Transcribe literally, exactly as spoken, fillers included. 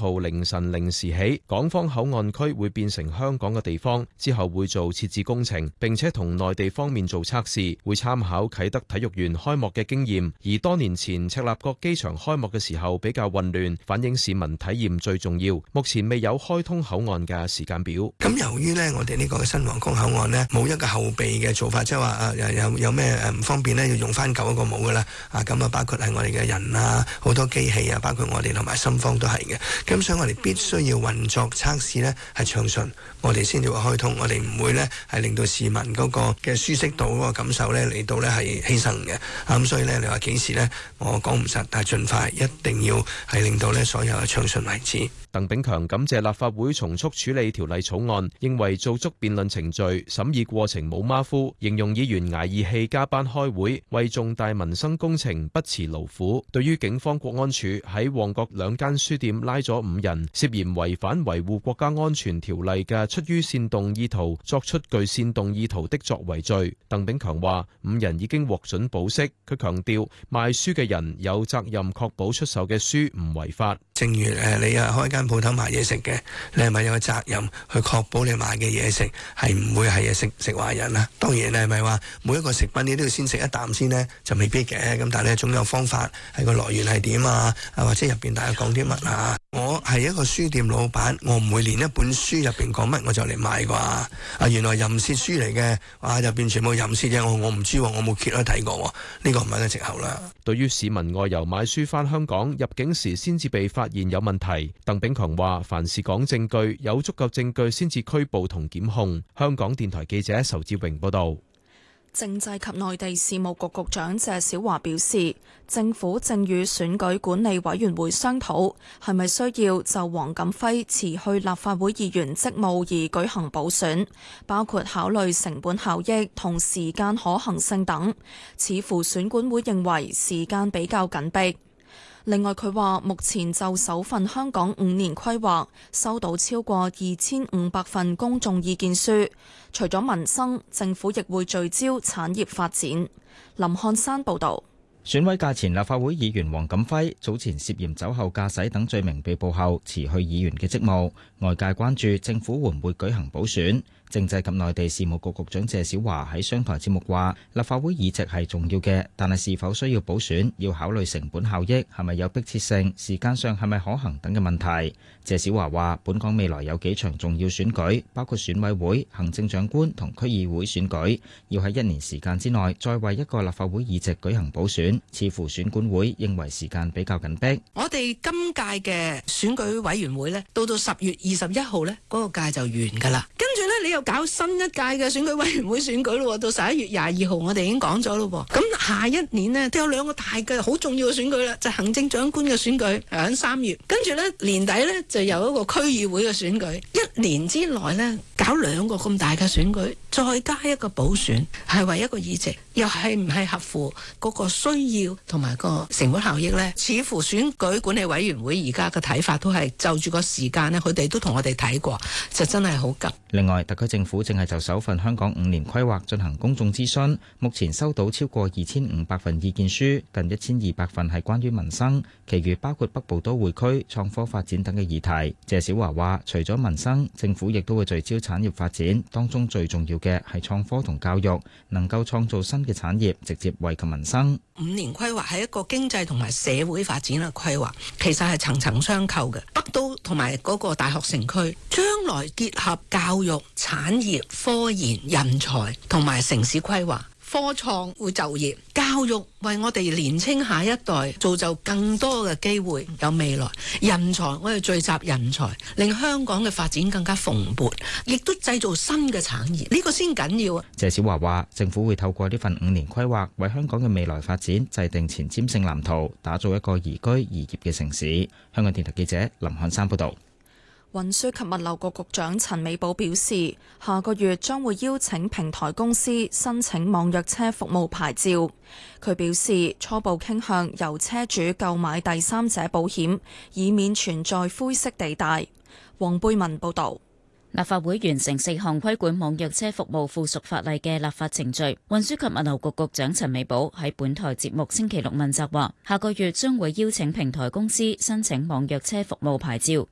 號凌晨零時起，港方口岸區會變成香港嘅地方，之後會做設置工程，並且同內地方面做測試，會參考啟德體育園開幕嘅經驗。而多年前赤鱲角機場開幕嘅時候比較混亂，反映市民體驗最重要。目前未有開通口岸嘅時間表。 咁由於呢，我哋呢個新皇崗口岸呢，冇一個後備嘅做法，即係話啊有有咩誒唔方便呢，要用翻舊一個冇噶啦。啊咁啊，包括係我哋嘅人啊，好多機器啊，包括我哋同埋深方都係嘅。咁所以我哋必須要運作測試呢係暢順，我哋先至會開通。我哋唔會呢係令到市民嗰個嘅舒適度嗰個感受呢嚟到呢係犧牲嘅。啊咁所以呢，你話幾時呢？我講唔實，但係盡快一定要係令到呢所有嘅暢順為止。 鄧炳強感謝立法會從速處理條例草案，認為做足辯論程序，審議過程冇馬虎，形容議員捱義氣加班開會，為重大民生工程不辭勞苦。對於警方國安處喺旺角兩間書店拉咗五人，涉嫌違反維護國家安全條例嘅出於煽動意圖作出具煽動意圖的作為罪，鄧炳強話五人已經獲准保釋。佢強調賣書嘅人有責任確保出售嘅書唔違法。 正如誒你啊開間鋪頭賣嘢食嘅，你係咪有個責任去確保你賣嘅嘢食係唔會係食食壞人啊？當然你係咪話每一個食品你都要先食一啖先呢？就未必嘅。咁但係咧總有方法，係個來源係點啊？啊或者入邊大家講啲乜啊？我係一個書店老闆，我唔會連一本書入邊講乜我就嚟賣啩。啊原來淫褻書嚟嘅，哇入邊全部淫褻嘅，我我唔知，我冇揭開睇過，呢個唔係個藉口啦。 對於市民外遊買書返香港入境時先至被發現有問題，鄧炳強話：凡事講證據，有足夠證據先至拘捕同檢控。香港電台記者仇志榮報導。 政制及內地事務局局長謝小華表示，政府正與選舉管理委員會商討，係咪需要就黃錦輝辭去立法會議員職務而舉行補選，包括考慮成本效益同時間可行性等。似乎選管會認為時間比較緊迫。另外，佢話目前就首份香港五年規劃收到超過二千五百份公眾意見書，除咗民生，政府亦會聚焦產業發展。林漢山報導。 選委界前立法會議員黃錦輝早前涉嫌酒後駕駛等罪名被捕後辭去議員嘅職務，外界關注政府會唔會舉行補選。政制及內地事務局局長謝小華喺商台節目話：立法會議席係重要嘅，但係是否需要補選，要考慮成本效益，係咪有迫切性，時間上係咪可行等嘅問題。謝小華話：本港未來有幾場重要選舉，包括選委會、行政長官同區議會選舉，要喺一年時間之內再為一個立法會議席舉行補選，似乎選管會認為時間比較緊迫。 我哋今屆嘅選舉委員會呢，到到十月二十一號呢，嗰個屆就完㗎啦。跟住呢，你又搞新一屆嘅選舉委員會選舉咯，到十一月廿二號我哋已經講咗咯。咁下一年呢，都有兩個大嘅好重要嘅選舉啦，就係行政長官嘅選舉喺三月，跟住呢，年底呢，就有一個區議會嘅選舉。一年之內呢，搞兩個咁大嘅選舉，再加一個補選，係為一個議席，又係唔係合乎嗰個需要同埋個成本效益呢？似乎選舉管理委員會而家嘅睇法都係就住個時間呢，佢哋都同我哋睇過，就真係好急。 另外，特區政府正係就首份香港五年規劃進行公眾諮詢，目前收到超過二千五百份意見書，近一千二百份係關於民生，其餘包括北部都會區、創科發展等嘅議題。謝小華話：除咗民生，政府亦都會聚焦產業發展，當中最重要嘅係創科同教育，能夠創造新嘅產業，直接惠及民生。 五年規劃係一個經濟同埋社會發展嘅規劃，其實係層層相扣嘅。北都同埋嗰個大學城區，將來結合教育、產業、科研、人才同埋城市規劃。科創會就業，教育為我哋年青下一代造就更多嘅機會，有未來。人才我哋聚集人才，令香港嘅發展更加蓬勃，亦都製造新嘅產業，呢個先緊要啊！ 謝小華話：政府會透過呢份五年規劃，為香港嘅未來發展制定前瞻性藍圖，打造一個宜居宜業嘅城市。香港電台記者林漢山報導。 運輸及物流局局長陳美寶表示，下個月將會邀請平台公司申請網約車服務牌照。佢表示，初步傾向由車主購買第三者保險，以免存在灰色地帶。黃貝文報導。 立法會完成四項規管網約車服務附屬法例嘅立法程序。運輸及物流局局長陳美寶喺本台節目星期六問責話，下個月將會邀請平台公司申請網約車服務牌照，